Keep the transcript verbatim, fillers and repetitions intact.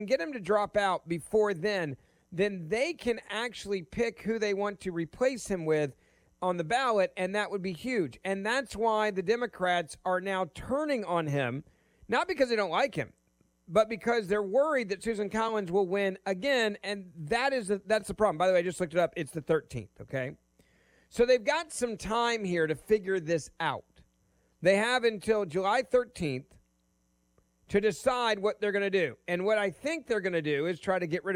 get him to drop out before then, then they can actually pick who they want to replace him with on the ballot, and that would be huge. And that's why the Democrats are now turning on him, not because they don't like him, but because they're worried that Susan Collins will win again, and that is the, that's the problem. By the way, I just looked it up. It's the thirteenth, okay? So they've got some time here to figure this out. They have until July thirteenth to decide what they're going to do. And what I think they're going to do is try to get rid of